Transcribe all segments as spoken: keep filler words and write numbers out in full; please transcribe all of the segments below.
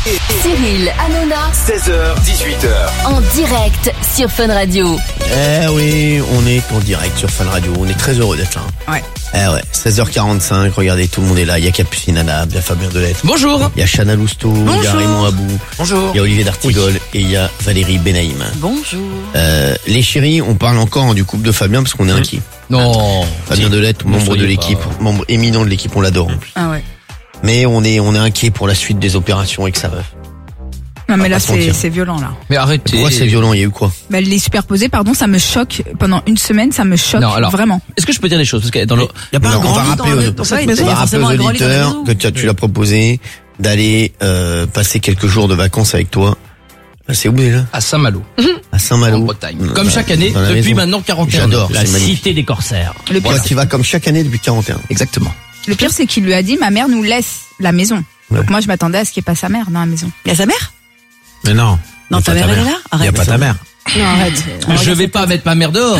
Cyril Hanouna, seize heures dix-huit heures. en direct sur Fun Radio. Eh oui, on est en direct sur Fun Radio. On est très heureux d'être là. Ouais. Eh ouais, seize heures quarante-cinq. Regardez, tout le monde est là. Il y a Capucine Anab, il y a Fabien Delette. Bonjour. Il y a Chana Lousteau, il y a Raymond Abou. Bonjour. Il y a Olivier D'Artigol et il y a Valérie Benaïm. Bonjour. Euh, les chéris, on parle encore du couple de Fabien parce qu'on est inquiet. Non. Fabien Delette, membre de l'équipe, membre éminent de l'équipe, on l'adore en plus. Ah ouais. Mais on est, on est inquiet pour la suite des opérations avec sa meuf. Non mais On va là pas se c'est mentir. c'est violent là. Mais arrêtez. Pourquoi c'est violent? Il y a eu quoi? Bah les superposés, pardon, ça me choque pendant une semaine, ça me choque Non, alors, vraiment. Est-ce que je peux dire des choses? Parce que dans le, Il y a pas un grand lit dans le- dans cette maison, on il y a va rappeler forcément aux un grand lit dans la auditeurs maison. que tu, tu l'as proposé d'aller euh, passer quelques jours de vacances avec toi. C'est où déjà? à Saint-Malo, À Saint-Malo. en Bretagne. Dans Comme la- chaque année, dans la depuis maison. maintenant quarante et un ans. J'adore, La c'est magnifique. cité des corsaires. Le pire, Toi, tu vas comme chaque année depuis quarante et un. Exactement. le pire c'est qu'il lui a dit ma mère nous laisse la maison. Ouais. Donc moi je m'attendais à ce qu'il n'y ait pas sa mère dans la maison. Il y a sa mère? Mais non. Non, Y a ta pas mère, elle est là? Il n'y a Arrête. pas ta mère. Non, arrête. Je vais pas mettre ma mère dehors.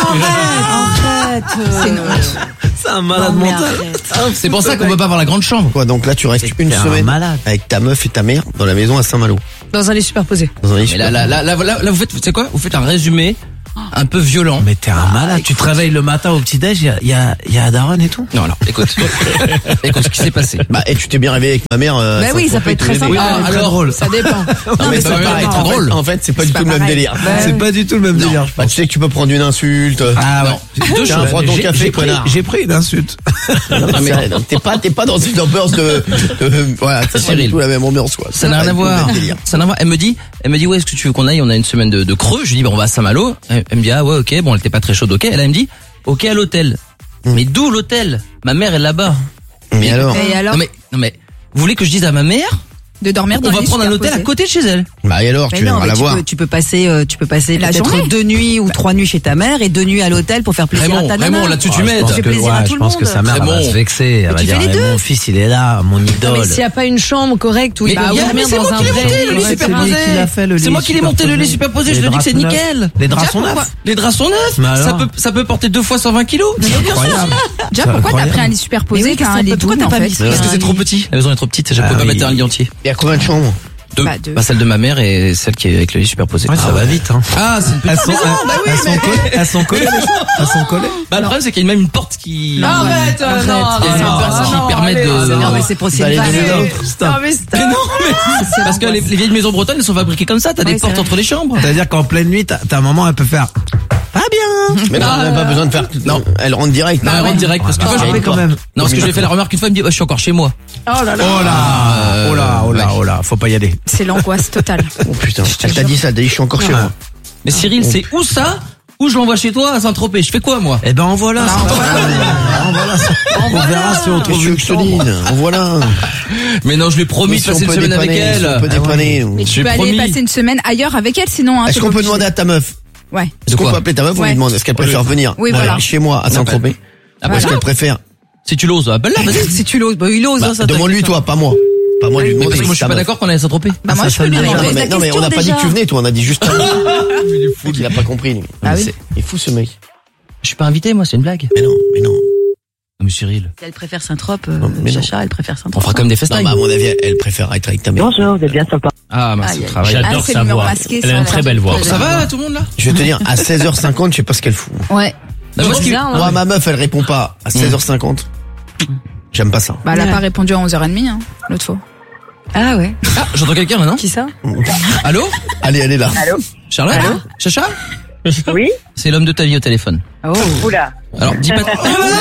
Arrête. C'est une honte. C'est un Non, mais arrête. C'est pour ça qu'on peut pas avoir la grande chambre. Quoi, donc là, tu restes une t'es un semaine malade. avec ta meuf et ta mère dans la maison à Saint-Malo. Dans un lit superposé. Dans un lit Mais là, super- là, là, là, là, là, vous faites, vous savez quoi? Vous faites un résumé un peu violent. Mais t'es un malade. Tu te réveilles le matin au petit-déj, il y a, y a, y a Daron et tout. Non, alors, écoute. Écoute ce qui s'est passé. Bah, et tu t'es bien réveillé avec ma mère. Euh, Bah à oui, ça Saint-Tropez peut être tous très les sympa. deux. Ah, Très alors, drôle. Ça dépend. Non, Non, mais mais c'est ça pas peut pareil. être En fait- drôle. En fait, c'est pas du pas tout le même pareil. délire. Bah, C'est pas du tout le même délire, je Bah, pense. tu sais que tu peux prendre une insulte. Ah ouais. deux Tiens, choses. prends ton J'ai- café, j'ai pris- connard. J'ai pris une insulte. Non, mais c'est- non, T'es pas, t'es pas dans une ambiance de, de- voilà, c'est pas Cyril. du tout la même ambiance, quoi. Ça n'a pas rien à du tout le voir. même délire. Ça n'a rien à voir. Elle me dit, elle me dit, ouais, est-ce que tu veux qu'on aille? On a une semaine de, de creux. Je lui dis, bah, on va à Saint-Malo. Elle, elle me dit, ah ouais, ok. Bon, elle était pas très chaude, ok. Elle, elle me dit, ok, à l'hôtel. Mais d'où l'hôtel? Ma mère est là-bas. Mais alors? Et alors Non mais, non mais, vous voulez que je dise à ma mère, de dormir dans on le va lit prendre un hôtel à superposé. côté de chez elle? Bah, et alors, Mais tu non, viendras mais la tu voir. peux, tu peux passer, euh, tu peux passer La peut-être journée. deux nuits ou trois nuits chez ta mère et deux nuits à l'hôtel pour faire plaisir Raymond, à ta nana. Raymond, là-dessus tu Je m'aides. pense fait que, plaisir à ouais, tout je le pense que monde. sa mère elle va Raymond. se vexer. Elle va tu dire, fais les eh, deux. mon fils, il est là, mon Non, idole. mais s'il n'y a pas une chambre correcte où Mais il va il y a- dormir mais c'est dans moi un qui l'ai vrai monté, le lit Ouais, c'est superposé. lui qui l'a fait, le C'est lit moi qui l'ai monté, le lit superposé. Je Les te dis que c'est draps sont nickel. neufs. Les draps Déjà, sont pourquoi neufs. Les draps sont neufs. Mais Ça alors peut, ça peut porter deux fois cent vingt kilos. Bien sûr. Incroyable. Déjà C'est pourquoi t'as incroyable. pris un lit Mais superposé oui, qu'un qu'est-ce lit que- pourquoi double t'as en pas fait? mis- Parce que c'est un trop lit. petit. La maison est trop petite. Je Ah peux pas oui. mettre un lit entier. Il y a combien de chambres? Deux. Bah, deux. Bah, celle de ma mère et celle qui est avec le lit superposé. Ouais, ça va vite, hein. Ah, c'est une Elles petite sont, maison. Bah oui, elles sont mais- collées, elles sont collées, les chambres. Elles sont collées. Bah, le problème, c'est qu'il y a même une porte qui. Arrête, Il euh, non, y a une non, porte qui non, permet allez, de. Non, mais c'est pour Bah, c'est les une deux vanne. autres, Non, mais stop. Mais non, mais. Parce que les, les vieilles maisons bretonnes, elles sont fabriquées comme ça. T'as Ouais, des c'est portes vrai. entre les chambres. C'est-à-dire qu'en pleine nuit, ta, ta maman, elle peut faire pas bien. Mais non, on n'a même pas besoin de faire. Non. Elle rentre direct. Non, elle rentre direct. Parce que Bah, moi, mais j'ai- quand même. Non, parce que je lui ai fait la remarque une fois, elle me dit, oh, je suis encore chez moi. Oh là là. Oh là, oh là, oh là, oh là, faut pas y aller. C'est l'angoisse totale. Oh putain. Elle t'a dit ça, elle t'a dit je suis encore chez moi. Mais Cyril, c'est où ça? Où je l'envoie chez toi à Saint-Tropez? Je fais quoi, moi? Eh ben, en voilà. Bah, ça. en voilà. En voilà, ça. On verra si on Qu'est-ce trouve que une je te chambre. dise? Voilà. Mais non, je lui ai promis de Si on passer une peut semaine avec dépanner, si on elle. peut dépanner. Mais J'ai tu peux aller promis. passer une semaine ailleurs avec elle sinon. Hein, Est-ce t'es qu'on pas peut obligé. demander à ta meuf? Ouais. Est-ce qu'on quoi peut appeler ta meuf? On Ouais. lui demande est-ce qu'elle préfère venir Oui, euh, voilà. chez moi à Saint-Tropez? Ah, Ou est-ce voilà. qu'elle préfère? Si tu l'oses, appelle-la, vas-y. Si tu l'oses, bah, il ose, Bah, hein, ça demande-lui t'inquiète toi, pas moi. Pas moi lui Mais demander. parce que moi, je suis ta pas meuf. d'accord qu'on aille à Saint-Tropez. Bah moi ça, je ça peux lui me Non, demander. pose mais, la non, mais on question n'a pas dit déjà. que tu venais, toi, on a dit juste. Il est fou. Il a pas compris, lui. Ah oui. C'est- Il est fou, ce mec. Je suis pas invité, moi, c'est une blague. Mais non, mais non. Non, mais Cyril. Elle préfère Saint-Trope, euh, Non, mais non. Chacha, elle préfère On Saint-Trope. fera comme des Non, festins. bah, à mon avis, elle préfère être avec ta mère. Bonjour, vous êtes bien sympa. Ah, mince, Aïe, le aïe. travail. Ah, J'adore c'est sa le numéro voix. masqué, Elle a ça, une là. très belle voix. Ça va, tout le monde, là? Je vais te dire, à seize heures cinquante, je sais pas ce qu'elle fout. Ouais. Bah, moi, ce qui- bizarre, hein. Moi, ma meuf, elle répond pas à seize heures cinquante. J'aime pas ça. Bah elle a Ouais. pas répondu à onze heures trente hein, l'autre fois. Ah ouais. Ah, j'entends quelqu'un, là, non? Qui ça? Allô? Allez, elle est là. Allô? Charlotte? Chacha? Oui? C'est l'homme de ta vie au téléphone. Oh. Oula. Alors, dis pas.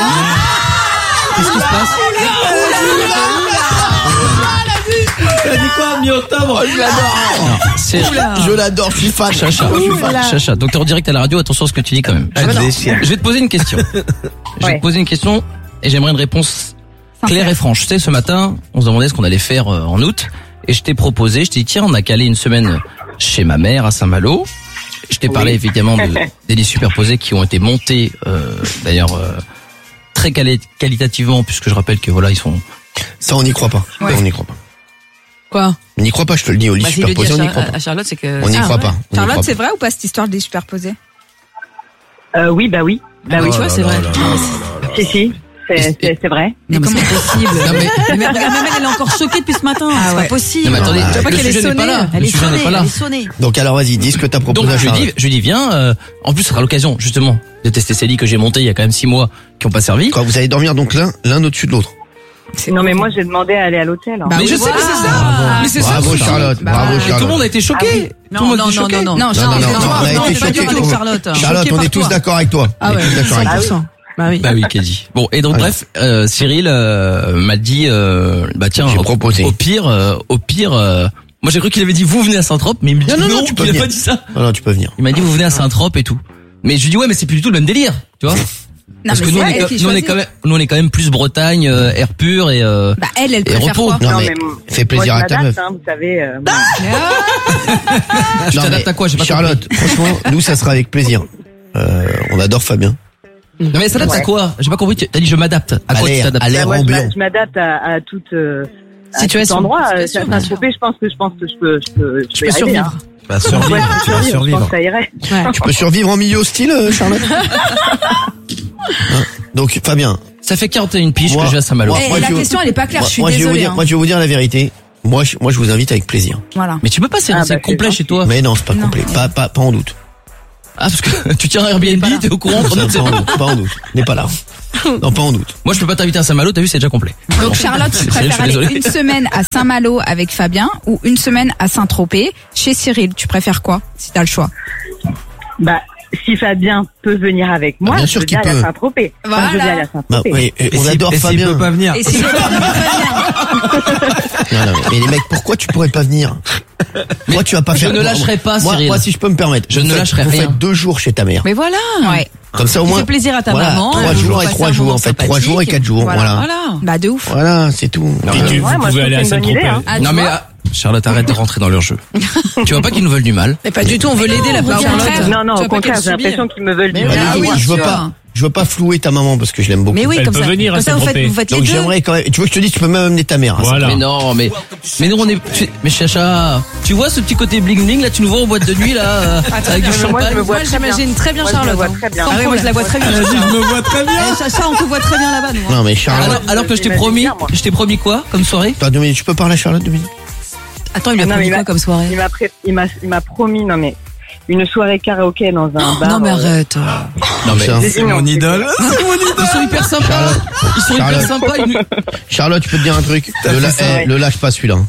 Qu'est-ce qui se passe? Elle a dit quoi, mi-octobre? Je l'adore. C'est Je l'adore, je suis fan. Chacha. Je suis fan. Chacha. Donc, t'es en direct à la radio, attention à ce que tu dis quand même. Elle déchire. Je vais te poser une question. Je vais Ouais. te poser une question et j'aimerais une réponse claire et franche. Tu sais, ce matin, on se demandait ce qu'on allait faire euh, en août et je t'ai proposé, je t'ai dit tiens, on a calé une semaine chez ma mère à Saint-Malo. Je t'ai parlé évidemment de, des lits superposés qui ont été montés, euh, d'ailleurs euh, très quali- qualitativement, puisque je rappelle que voilà, ils sont. Ça, on n'y croit pas. Ouais. On n'y croit pas. Quoi? On n'y croit pas, je te le dis, au lit Bah, s'il le dit superposé, à, on n'y Char- croit pas. à Charlotte, c'est que. On n'y Ah, croit ouais. pas. On n'y Charlotte, croit c'est pas. vrai ou pas cette histoire des superposés? Euh, oui, bah oui. Bah Ah oui. oui, tu vois, c'est vrai. Si, si. c'est, c'est, c'est vrai. Mais comment c'est possible? Non, mais- mais regarde, même elle, elle est encore choquée depuis ce matin. Ah c'est ouais. pas possible. Non, mais attendez, tu vois pas le qu'elle est sujet n'est sonnée. pas là. Elle Le est sujet n'est sonnée, pas là. elle est sonnée. Donc alors vas-y, dis ce que t'as proposé Donc à je lui Charlotte. dis, je lui dis viens. euh, en plus, ce sera l'occasion justement de tester ces lits que j'ai montés il y a quand même six mois qui ont pas servi. Quoi, vous allez dormir donc l'un, l'un au-dessus de l'autre. Non, mais moi, j'ai demandé à aller à l'hôtel. hein. Bah mais oui, je sais, voilà. mais c'est ça. Bravo. Mais c'est Bravo ça. Charlotte, Bah, bravo ouais. Et tout le Charlotte. monde a été choqué. Ah Tout le Non, monde non, a été non, choqué. non, non. Non, Non, non, Charlotte, non, non, on a non, été non, choqués. c'est pas dur avec Charlotte. Charlotte, Choquée on par est tous toi. d'accord avec toi. Ah On est ouais, tous d'accord avec toi. cent pour cent. Bah oui. Bah oui, Caddy. Bon, et donc Ouais. bref, euh, Cyril euh, m'a dit, euh, bah tiens, J'ai au, proposé. au pire, euh, au pire, euh, moi j'ai cru qu'il avait dit vous venez à Saint-Trope, mais il me dit Non, non, non, non, tu peux il a venir. pas dit ça. Non, non, tu peux venir. Il m'a dit vous venez à Saint-Trope et tout. Mais je lui dis ouais, mais c'est plus du tout le même délire, tu vois. Non, Parce mais que nous c'est on, elle est, qui nous on est choisit. quand même, nous on est quand même plus Bretagne, euh, air pur et. Euh, Bah elle, elle Et préfère repos. quoi? Non, Non, mais mais fais plaisir moi, à je ta meuf. m'adapte, hein, vous savez. euh, bon. tu Non, t'adaptes mais à quoi? J'ai pas Charlotte, franchement, nous ça sera avec plaisir. Euh, on adore Fabien. compris. Non mais s'adapte à Ouais. quoi? J'ai pas compris. tu- T'as dit je m'adapte. À À quoi tu l'air, t'adaptes? à l'air Bah, moi, je ambiant. m'a- je m'adapte à, à toute euh, à Situation. tout endroit. Euh, Situation, ça- bien ça sûr. se fait, je pense que je pense que je peux je peux je Tu peux peux y arriver, survivre. hein. Bah, Ouais, survivre, je tu peux vas survivre, je survivre. pense que ça irait. Ouais. Tu peux survivre en milieu hostile, euh, Charlotte? Hein. Donc Fabien, Ça fait quarante et une piges Moi- que je vais à Saint-Malo. moi- Eh, moi, la je- question, elle est pas claire, je suis moi, je vais vous désolée. dire, hein. moi je vais vous dire la vérité. Moi, je, moi je vous invite avec plaisir. Voilà. Mais tu peux pas, c'est Ah, c'est bah, complet c'est chez toi. Mais non, c'est pas Non. complet. Pas, pas, pas en doute. Ah parce que tu tiens un Airbnb, t'es au courant. Ça, pendant que c'est pas, en pas- doute pas en doute. N'est pas là. Non, pas en doute. Moi je peux pas t'inviter à Saint-Malo, t'as vu c'est déjà complet. Donc Charlotte, tu Je préfères suis aller désolé. une semaine à Saint-Malo avec Fabien ou une semaine à Saint-Tropez chez Cyril? Tu préfères quoi si t'as le choix? Bah, si Fabien peut venir avec moi, bien je sûr veux qu'il bien aller peut. à Saint-Tropez. Enfin, Voilà. je veux bien aller à Bah, Saint-Tropez. oui, et Et on si- adore et s'il Fabien. peut pas venir. Et si Non, non, mais les mecs, pourquoi tu pourrais pas venir? Moi, tu vas pas je faire. ne moi- lâcherai pas, moi, Cyril. Moi, si je peux me permettre. Je vous ne faites- lâcherai vous rien. faites deux jours chez ta mère. Mais voilà. Ouais. Comme ça, au Tu moins. fais plaisir à ta voilà, maman. Trois vous jours et passez trois un jours, moment en fait. Trois sympathique. jours et quatre jours. Voilà. Voilà. Voilà. Bah de ouf. Voilà, c'est tout. Puis Et tu, tu- Ouais, vous moi, je pouvez trouve aller que à c'est une bonne idée, Saint-Tropez. hein. Ah, Non tu mais vois ah, Charlotte, arrête de rentrer dans leur jeu. Tu vois pas qu'ils nous veulent du mal. Mais pas du tout, on veut l'aider la Bah, pauvre au contraire. Charlotte. Non, non, Tu au vas pas contraire, qu'elle j'ai l'impression subir. qu'ils me veulent du Mais Bah, bien. Ah du coup, oui, je veux sûr. pas, je veux pas flouer ta maman parce que je l'aime beaucoup. Mais oui, Elle comme peut ça. venir à Comme ça, vous faites, Saint-Tropez. vous faites les Donc deux. j'aimerais quand même. Tu veux que je te dise, tu peux même amener ta mère. hein, ça. Voilà. Mais non, mais mais nous on est. tu- Mais Chacha, tu vois ce petit côté bling bling là, tu nous vois en boîte de nuit là, euh, avec du mais moi, je champagne. me vois Moi, très bien. j'imagine très bien Moi, je me Charlotte. vois hein. très bien. Ah oui, moi, je la vois très bien. Je me vois très bien. Eh, Chacha, on te voit très bien là-bas, nous. hein. Non, mais Charlotte. Alors, alors que je t'ai J'imagine promis, bien, moi. je t'ai promis quoi comme soirée? Attends, deux minutes, tu peux parler à Charlotte deux minutes? Attends, il lui a Non, promis mais quoi il comme soirée? Il m'a pré- il m'a il m'a promis non mais une soirée karaoké dans un bar. Non, mais euh, arrête. Non mais Ça. j'ai dit non. idole. ils sont hyper sympas. Ils sont hyper Charlotte. sympas. ils nous- Charlotte, tu peux te dire un truc? Le, la- ça, eh, ouais. le lâche pas celui-là.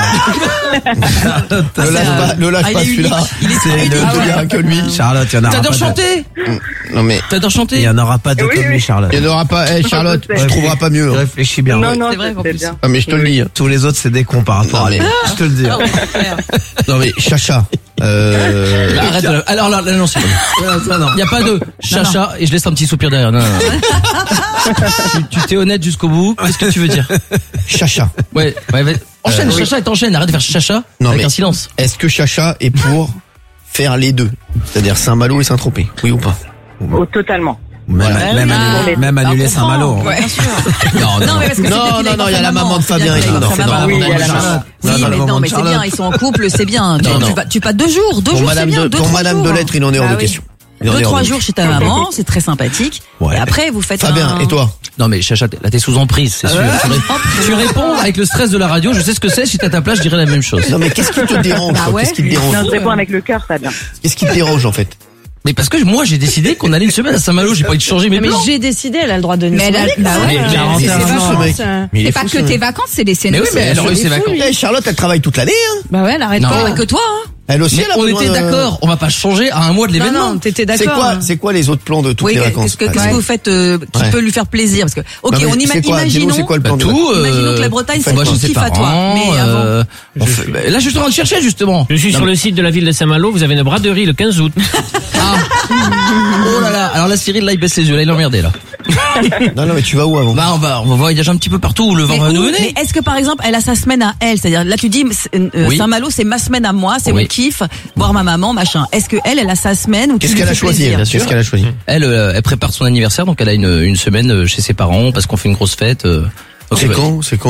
Le lâche pas, le lâche Ah, il pas est celui-là. unique. Il est C'est unique. de Ah te ouais. dire que lui. Charlotte, il y en aura pas. T'adores de- chanter? Non mais, T'adores Il chanter? y en aura pas de Oui, comme oui. lui, Charlotte. il n'y en aura pas, eh, Charlotte, Je tu sais. trouveras pas mieux. hein. Réfléchis bien. Non non, C'est vrai je qu'en sais plus. bien. Ah, mais je te le dis. hein. Tous les autres, c'est des cons par rapport Non, à mais- lui. Je te le dis. hein. Non mais, Chacha, euh, Arrête. de- Alors là, là non, c'est bon. Ça, non. Il y a pas de Chacha et je laisse un petit soupir derrière. Non, non, non. tu tu t'es honnête jusqu'au bout. Qu'est-ce que tu veux dire? Chacha. Ouais, ouais, ouais. Enchaîne, Euh, oui. Chacha et t'enchaînes. Arrête de faire Chacha Non, avec mais- un silence. Est-ce que Chacha est pour faire les deux? C'est-à-dire Saint-Malo et Saint-Tropez? Oui ou pas? Oh, totalement. Même, Voilà. même, Ah, annuler, même bah, on annuler comprend. Saint-Malo. hein. Ouais, bien sûr. Non, non, Non, mais parce que c'est Non, qu'il non, a non, fait il y a la maman de Fabien Il et a tout. fait Non, sa c'est dans maman. la Oui, maman il y a de la Charlotte. maman. Oui, Non, non, mais non. non, mais c'est bien, ils sont en couple, c'est bien. Tu, Non, non. tu vas, tu passes deux jours, deux Pour jours, c'est Madame bien, de, deux, pour trois Madame jours. de Lettres, il en est hors Bah de oui. question. Il en Deux, est hors trois de jours chez ta maman, c'est très sympathique. Ouais. Et après, vous faites Fabien, un... et toi? Non mais Chacha, t'es- là t'es sous emprise, c'est sûr. Tu ré- Tu réponds avec le stress de la radio. Je sais ce que c'est. Si t'es à ta place, je dirais la même chose. Non mais qu'est-ce qui te dérange? Bah toi ouais. Qu'est-ce qui te dérange? Non, je réponds avec le cœur, Fabien. Qu'est-ce qui te dérange en fait? Mais parce que moi j'ai décidé qu'on allait une semaine à Saint-Malo. J'ai pas envie de changer mes Mais plans. j'ai décidé, elle a le droit de nous Mais elle a- demander. bah ouais. Mais- mais- Mais mais- c'est fou ce mec. Mais il est C'est pas fou, que ce tes mec. vacances, c'est les Mais oui, mais elle aurait eu ses vacances. Eh, Charlotte, elle travaille toute l'année, hein. Bah ouais, elle arrête Non. pas que toi, hein. Elle aussi, Mais elle a on besoin était de- d'accord. On va pas changer à un mois de Non, l'événement. non, t'étais C'est d'accord. quoi, hein. c'est quoi les autres plans de toutes Oui, les qu'est-ce vacances? que, qu'est-ce Ouais. que vous faites euh, qui Ouais. peut lui faire plaisir? Parce que, ok, Non, mais on ima- c'est quoi? Dis-nous, imaginons, c'est quoi le plan Bah, de tout. imaginons que la euh, Bretagne, on c'est va ton chez ses kiff à toi. parents, Mais avant, euh, on fait- bah, là, je suis en train de chercher justement. Je suis Non, sur mais- le site de la ville de Saint-Malo, vous avez une braderie le quinze août. Ah. Oh là là. Alors là, Cyril, là, il baisse les yeux. Là, il est emmerdé là. Non, non, mais tu vas où avant? Bah, on va, on va voyager un petit peu partout où le vent mais, va nous où- mener. mais est-ce que par exemple, elle a sa semaine à elle? C'est-à-dire, là, tu dis, euh, Oui. Saint-Malo, c'est ma semaine à moi, c'est Oui. mon kiff, voir ma maman, machin. Est-ce que elle, elle a sa semaine ou tu Qu'est-ce lui qu'elle a fais choisi? plaisir elle Qu'est-ce qu'elle a choisi? Elle, euh, elle prépare son anniversaire, donc elle a une, une semaine euh, chez ses parents parce qu'on fait une grosse fête. euh. Donc, C'est bah, quand? C'est quand?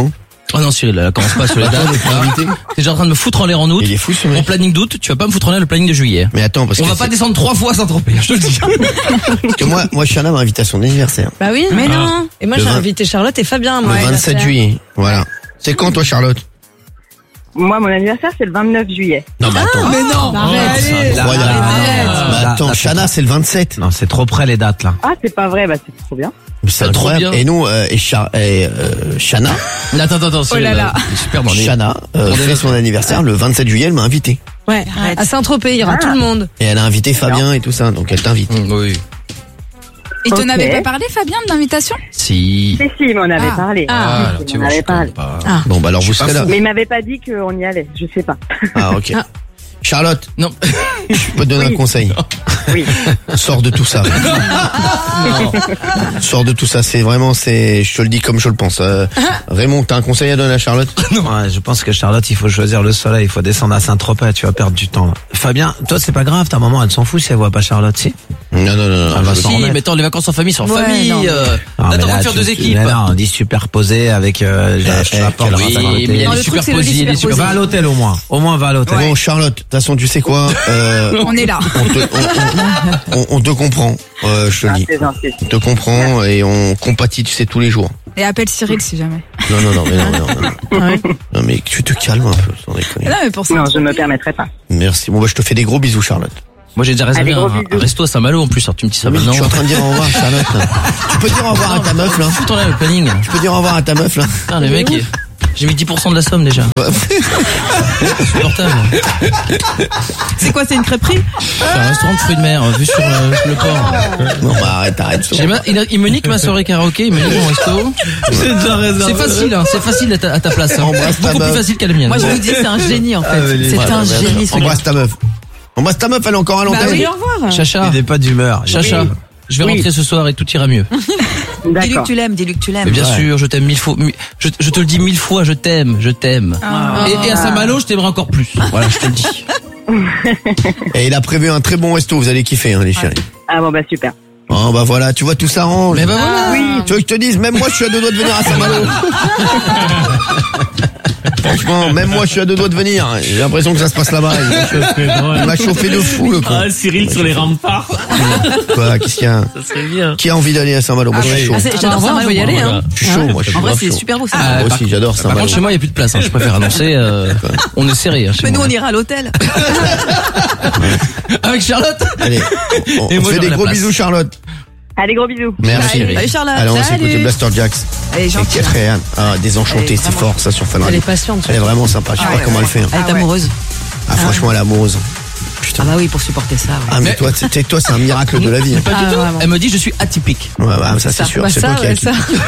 Oh non, Cyril, là, commence pas sur les dates. T'es déjà en train de me foutre en l'air en août. Il est fou ce Mon mec. planning d'août, tu vas pas me foutre en l'air le planning de juillet. Mais attends, parce On que, va pas c'est- descendre trois fois sans tromper, je te le dis. parce que moi, moi, Chana m'a invité à son anniversaire. Bah oui. Mais Ah. non. Et moi, Le j'ai vingt- invité Charlotte et Fabien. Le moi, vingt-sept juillet. Voilà. C'est quand, toi, Charlotte? Moi, mon anniversaire, c'est le vingt-neuf juillet. Non, mais attends. Mais non. Arrête. Là, Incroyable. là, Arrête. là, Bah, là, attends, là, Chana, c'est le vingt-sept. Non, c'est trop près les dates là. Ah, c'est pas vrai, bah c'est trop bien. C'est Bah, trop incroyable. bien. Et nous, euh, et, Char- et euh, Chana, Attends, attends, attends, Cyril, là là. euh, il est super dans les... Chana euh, On est fait là. son anniversaire le vingt-sept juillet, elle m'a invité. Ouais, à Saint-Tropez, il y aura tout le monde. Et elle a invité Fabien et tout ça, donc elle t'invite. Mmh, oui. Il t'en Ok. avait pas parlé, Fabien, de l'invitation? Si. Si, si, il m'en avait Ah. parlé. Ah, alors, il tu m'en vois, je avait parlé. connais pas. Ah. Bon, bah alors vous suis pas serez là. Mais il m'avait pas dit qu'on y allait, je sais pas. Ah, ok. Ah. Charlotte, Non. je peux te donner Oui. un conseil. Oui. Sors de tout ça. Sors de tout ça. C'est vraiment, c'est, je te le dis comme je le pense. Euh, Raymond, t'as un conseil à donner à Charlotte? Ouais, je pense que Charlotte, il faut choisir le soleil, il faut descendre à Saint-Tropez, tu vas perdre du temps là. Fabien, toi c'est pas grave, ta maman elle s'en fout si elle voit pas Charlotte, si. Non, non, non, non. Elle va je- s'en Si, remettre. mais attends, les vacances en famille sont en Ouais, famille. non, mais- euh, Ah, mais Attends, on là, va faire tu- deux tu- équipes. mais là, on dit superposé avec euh, la Eh, chapeau, quelle la race. race à Oui, côté. mais il y a Non, des le truc, c'est le superposés, il y a des superposé. Va à l'hôtel au moins. Au moins va à l'hôtel. Bon, Charlotte, de toute façon, tu sais quoi? Euh, On est là. on, te, on, on- on- on te comprend. Euh, je te le Ah, dis. c'est gentil. On te comprend et on compatit, tu sais, tous les jours. Et appelle Cyril si jamais. Non, non, non, mais non, non, non. Non, mais tu te calmes un peu, sans déconner. Non, mais pour ça. Non, je me permettrai pas. Merci. Bon, bah, je te fais des gros bisous, Charlotte. Moi, j'ai déjà réservé Allez, un, gros un bisous. resto à Saint-Malo en plus. Alors, tu me dis ça Non, mais maintenant. je suis en train de dire au revoir, Charlotte. là. Tu peux dire au revoir à ta meuf, là? Foutre en l'air le planning. Tu peux dire au revoir à ta meuf, là? Putain, les mecs, ils- j'ai mis dix pour cent de la somme déjà. Insupportable. C'est quoi, c'est une crêperie? C'est un restaurant de fruits de mer, euh, vu sur le, le port. Non, bah, arrête, arrête. J'ai ma- il, a- il me nique ma soirée karaoké, il me nique mon resto. C'est facile, hein, c'est facile à ta, à ta place. Hein. Embrasse ta Beaucoup plus meuf. facile qu'à la mienne. Moi, je vous dis, c'est un génie, en fait. C'est Ouais, un ouais, génie, ouais. ce gars. Embrasse ta meuf. Embrasse ta meuf, elle est encore à Bah l'antenne. oui, au revoir. Chacha, Il est pas d'humeur. Chacha, Oui. je vais Oui. rentrer ce soir et tout ira mieux. Dis-lui D'accord. que tu l'aimes, dis-lui que tu l'aimes. Mais bien Ouais. sûr, je t'aime mille fois. mi- Je, je te le dis mille fois, je t'aime, je t'aime. Ah. Et, et à Saint-Malo, je t'aimerai encore plus. Voilà, je te le dis. Et il a prévu un très bon resto, vous allez kiffer, hein, les chéris. Ah bon, bah super. Oh, bah voilà, tu vois, tout s'arrange. Mais bah voilà. Oui. Tu veux que je te dise, même moi, je suis à deux doigts de venir à Saint-Malo. Franchement, même moi, je suis à deux doigts de venir. J'ai l'impression que ça se passe là-bas. Il m'a chauffé- Il m'a chauffé de fou, le con. Ah, Cyril sur les remparts. Quoi, qu'est-ce qu'il y a? Ça serait bien. Qui a envie d'aller à Saint-Malo? Moi, je suis chaud. Ah, c'est- Ah, J'adore bah, ça, on peut y aller, hein. Je suis chaud, moi, je suis En vrai, grave c'est chaud. super beau, ça. Moi aussi, j'adore Par Saint-Malo. contre, chez moi, il n'y a plus de place. Hein. Je préfère annoncer. Euh, on est serré. Hein, chez Mais nous, moi. on ira à l'hôtel. Avec Charlotte. Allez, on, Et on moi, fait j'aurai des la gros place. bisous, Charlotte. Allez, gros bisous. Merci. Salut, Charlotte. Allez, on va Salut. s'écouter Blaster Jacks. Elle est Et gentille. Catherine. Ah, Désenchanté, Elle est c'est vraiment- fort, ça, sur Fun Elle Radio. est patiente. Elle est vraiment sympa, je sais Ah pas ouais, comment ouais. elle fait. hein. Elle est Ah ouais. amoureuse. Ah, franchement, elle est amoureuse. Ah Putain. bah oui, pour supporter ça. ouais. Ah, mais Mais- toi, c'est- toi, c'est un miracle de la vie. Pas du Ah, tout. vraiment. Elle me dit, je suis atypique. Ouais, bah, ça, c'est sûr, Bah, c'est ça, toi qui ouais, as ça.